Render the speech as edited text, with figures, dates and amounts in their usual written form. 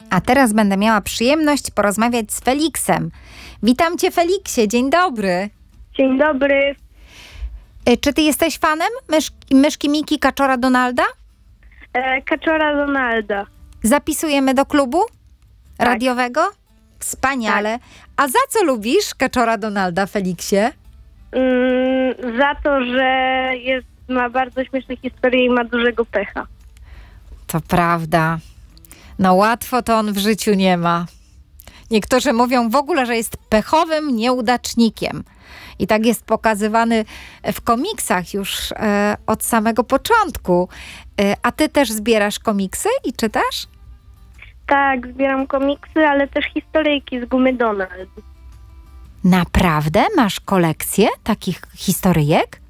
A teraz będę miała przyjemność porozmawiać z Feliksem. Witam cię, Feliksie, dzień dobry. Dzień dobry. Czy ty jesteś fanem myszki Miki Kaczora Donalda? Kaczora Donalda. Zapisujemy do klubu radiowego? Wspaniale. A za co lubisz Kaczora Donalda, Feliksie? Za to, że ma bardzo śmieszne historie i ma dużego pecha. To prawda. No łatwo to on w życiu nie ma. Niektórzy mówią w ogóle, że jest pechowym nieudacznikiem. I tak jest pokazywany w komiksach już od samego początku. A ty też zbierasz komiksy i czytasz? Tak, zbieram komiksy, ale też historyjki z gumy Donald. Naprawdę? Masz kolekcję takich historyjek?